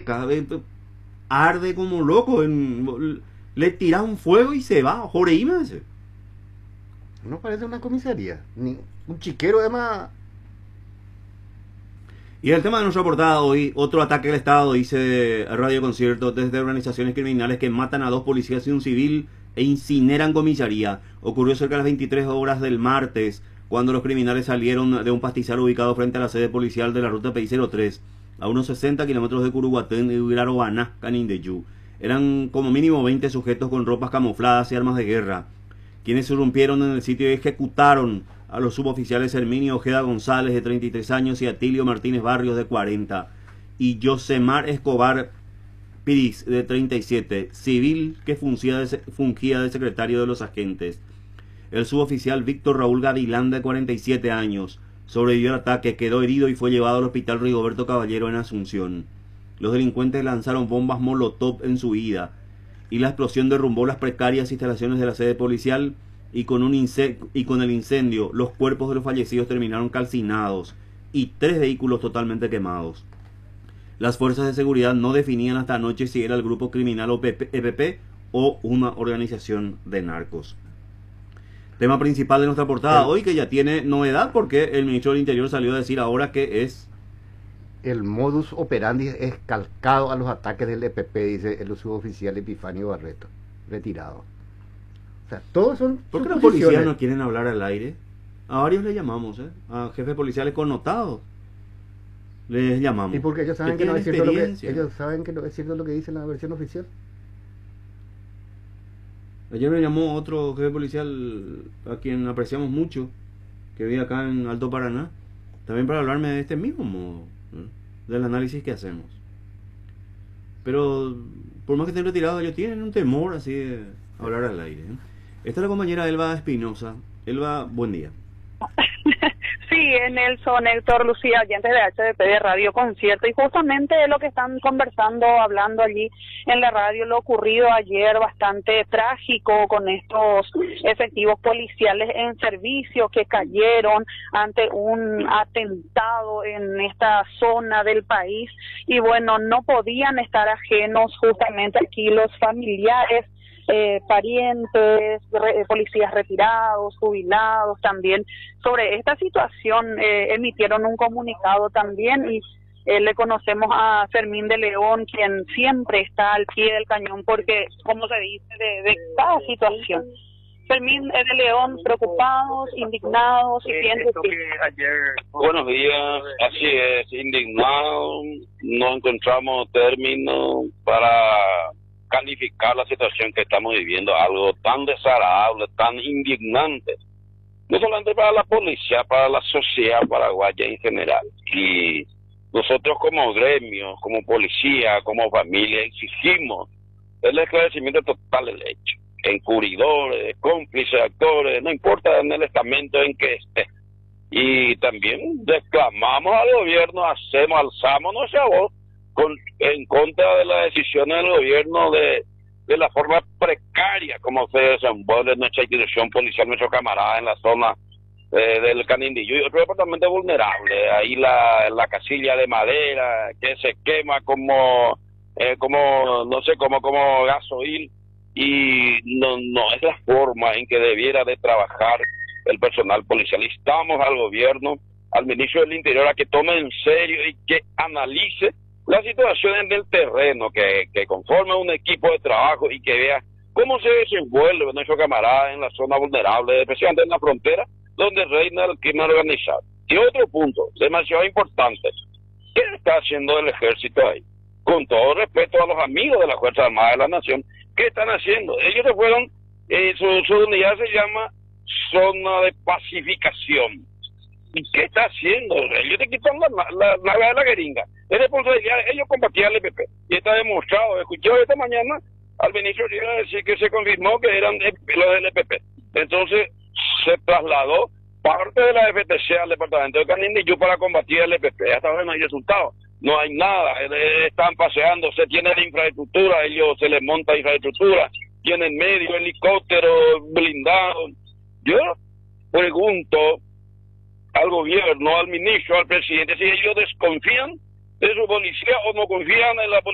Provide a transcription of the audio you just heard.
seca, arde como loco, le tiras un fuego y se va, joreíme ese. No parece una comisaría, ni un chiquero además. Y el tema de nuestra portada hoy, otro ataque al Estado, dice Radio Concierto, desde organizaciones criminales que matan a 2 policías y un civil e incineran comisaría. Ocurrió cerca de las 23 horas del martes, cuando los criminales salieron de un pastizal ubicado frente a la sede policial de la ruta PI-03, a unos 60 kilómetros de Curuguatén y Uirarobaná, Canindeyú. Eran como mínimo 20 sujetos con ropas camufladas y armas de guerra, quienes irrumpieron en el sitio y ejecutaron a los suboficiales Herminio Ojeda González, de 33 años, y Atilio Martínez Barrios, de 40, y Yosemar Escobar Piris, de 37, civil que fungía de secretario de los agentes. El suboficial Víctor Raúl Gavilán, de 47 años, sobrevivió al ataque, quedó herido y fue llevado al hospital Rigoberto Caballero en Asunción. Los delincuentes lanzaron bombas molotov en su huida, y la explosión derrumbó las precarias instalaciones de la sede policial, y con el incendio los cuerpos de los fallecidos terminaron calcinados y 3 vehículos totalmente quemados. Las fuerzas de seguridad no definían hasta anoche si era el grupo criminal EPP o una organización de narcos. Tema principal de nuestra portada hoy, que ya tiene novedad porque el ministro del Interior salió a decir ahora que es... El modus operandi es calcado a los ataques del EPP, dice el suboficial Epifanio Barreto, retirado. O sea, todos son... ¿Por qué los policías no quieren hablar al aire? A varios le llamamos, a jefes policiales connotados les llamamos. ¿Y porque ellos saben que no es cierto ellos saben que no es cierto lo que dice la versión oficial? Ayer me llamó otro jefe policial a quien apreciamos mucho, que vive acá en Alto Paraná, también para hablarme de este mismo modo, ¿no?, del análisis que hacemos. Pero por más que estén retirados, ellos tienen un temor así de hablar al aire, ¿eh? Esta es la compañera Elba Espinosa. Elba, buen día. Sí, Nelson, Héctor, Lucía, oyentes de HDP de Radio Concierto, y justamente es lo que están conversando, hablando allí en la radio, lo ocurrido ayer, bastante trágico, con estos efectivos policiales en servicio que cayeron ante un atentado en esta zona del país, y bueno, no podían estar ajenos justamente aquí los familiares, parientes, policías retirados, jubilados también, sobre esta situación. Emitieron un comunicado también, y le conocemos a Fermín de León, quien siempre está al pie del cañón porque, como se dice, de cada situación. Fermín de León, preocupados, indignados, y piensan Buenos días, así es, indignado, no encontramos términos para calificar la situación que estamos viviendo, algo tan desagradable, tan indignante, no solamente para la policía, para la sociedad paraguaya en general. Y nosotros como gremio, como policía, como familia, exigimos el esclarecimiento total del hecho, encubridores, cómplices, actores, no importa en el estamento en que esté. Y también reclamamos al gobierno, alzamos nuestra voz en contra de las decisiones del gobierno de la forma precaria como se desenvuelve nuestra institución policial, nuestro camarada en la zona del Canindeyú y otro departamento vulnerable. Ahí la casilla de madera que se quema como no sé, como gasoil, y no es la forma en que debiera de trabajar el personal policial. Instamos al gobierno, al ministro del Interior, a que tome en serio y que analice la situación en el terreno, que conforme un equipo de trabajo y que vea cómo se desenvuelve nuestro camarada en la zona vulnerable, especialmente en la frontera, donde reina el crimen organizado. Y otro punto, demasiado importante, ¿qué está haciendo el ejército ahí? Con todo respeto a los amigos de la Fuerza Armada de la Nación, ¿qué están haciendo? Ellos se fueron, su unidad se llama Zona de Pacificación. ¿Y qué está haciendo? Ellos te quitan la jeringa. Es responsabilidad, ellos combatían al EPP. Y está demostrado. Escuché esta mañana al ministro Riera decir que se confirmó que eran los del EPP. Entonces se trasladó parte de la FTC al departamento de Canindeyú para combatir al EPP. Hasta ahora no hay resultados. No hay nada. Están paseando, se tiene la infraestructura, ellos se les monta infraestructura, tienen medio, helicóptero, blindado. Yo pregunto al gobierno, al ministro, al presidente, si ellos desconfían de su policía o no confían en la policía.